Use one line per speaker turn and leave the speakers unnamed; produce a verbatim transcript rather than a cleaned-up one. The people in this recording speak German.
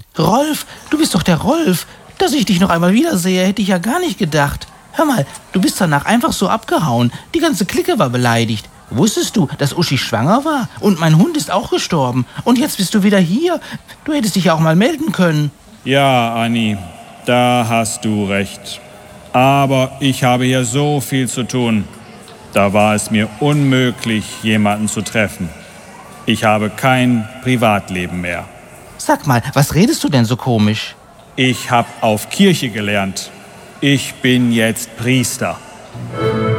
Rolf, du bist doch der Rolf. Dass ich dich noch einmal wiedersehe, hätte ich ja gar nicht gedacht. Hör mal, du bist danach einfach so abgehauen. Die ganze Clique war beleidigt. Wusstest du, dass Uschi schwanger war? Und mein Hund ist auch gestorben. Und jetzt bist du wieder hier. Du hättest dich ja auch mal melden können.
Ja, Anni, da hast du recht. Aber ich habe hier so viel zu tun. Da war es mir unmöglich, jemanden zu treffen. Ich habe kein Privatleben mehr.
Sag mal, was redest du denn so komisch?
Ich habe auf Kirche gelernt. Ich bin jetzt Priester.